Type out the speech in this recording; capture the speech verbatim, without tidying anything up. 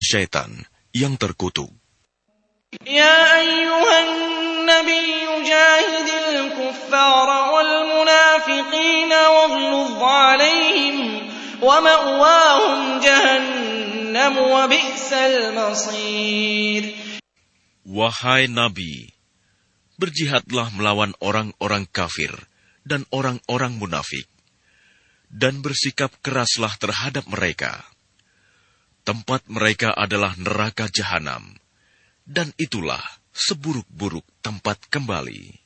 syaitan yang terkutuk. Ya ayyuhan nabiyyu jahidil kuffara wal munafiqina waghluz 'alaihim wa ma'wahum jahannam wa bi'sal masir. Wahai Nabi, berjihadlah melawan orang-orang kafir dan orang-orang munafik, dan bersikap keraslah terhadap mereka. Tempat mereka adalah neraka jahanam, dan itulah seburuk-buruk tempat kembali.